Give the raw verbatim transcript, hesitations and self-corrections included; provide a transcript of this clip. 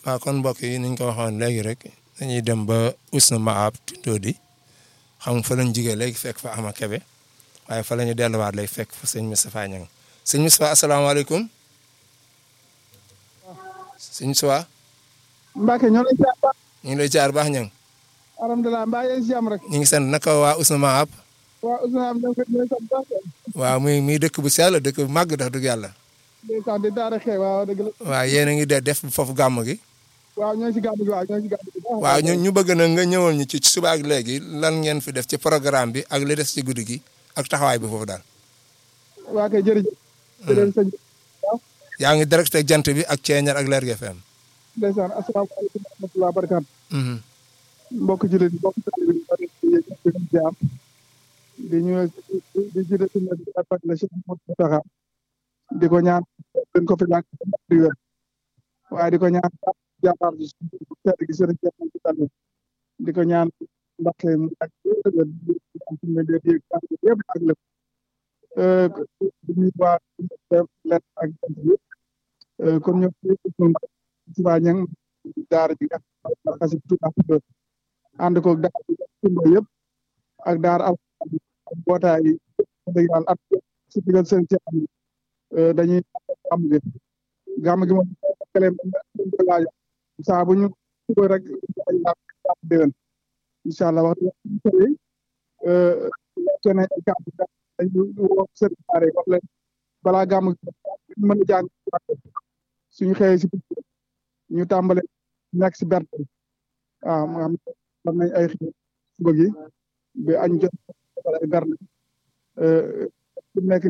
waaw kon mbokk yi niñ ko waxoon léegi rek dañuy dem ba Ousnou Mahab Tindodi xam nga fa lañ jugee léegi fekk fa Ama Kebe waaye fa la ñu delluwaat lay fekk fa sëñ Moustapha Niang sëñ Moustapha asalaamaaleykum sëñ Moustapha. Mbacke ñoo lay jaar baax. ñu ngi lay jaar baax Niang. alhamdulilah mbaa yéen si jàmm rek. ñu ngi sant naka waa Ousnou Mahab. waa Ousnou Mahab ñoo ngi koy sant baax. waaw muy muy dëkk bu sell dëkk bu màgg ndax dëgg yàlla. ndeysaan di daara xëy waaw dëgg la. waaw yéen a ngi de def foofu gàmm gi. waaw ñoo ngi si gàmm gi waaw ñoo ngi si gàmm gi. waaw ñu ñu bëgg na nga ñëwal ñu ci suba ak léegi lan ngeen fi def ci programme bi ak li des ci guddi gi ak taxawaay bi foofu daal. waa kay jërëjëf. jërëjëf sëñ bi. yaa ngi direct ak jant bi ak Ceeñar ak Lergui F M. ndeysaan asalaamaaleykum wa rahmatulah barakaatu. mbokk jullit mbokk taalibe bi jaam di ñu di jiite suñu ak la Cheikh Mouhamadou Mountakha di ko ñaan gën ko fi ñaan di wér waaye di ko ñaan jàmbaar ji tedd gi sëriñ Cheikh di ko ñaan Mbacke mu ak yëpp ak lépp di nuyu waa len ak jant yëpp kon ñoom Moustapha Niang daara ji nga xasi Touba ànd ko daara ji Tumba yëpp ak daara al mbootaay yi dëgg yàlla at si digal seen ci am dañuy gàmm gi gàmm gi moom kaleem laaj saa bu ñu suba rek ay gàmm déwén incha allah waxtu sëri kene gàmm dañu woo seen daara yi wax leen balaa gàmm gi mën a jàng suñu xëyee si ñu tàmbale nekk si berte waaw mu am am nañ ay xew suba gi ba añ jot ay berne fi mu nekk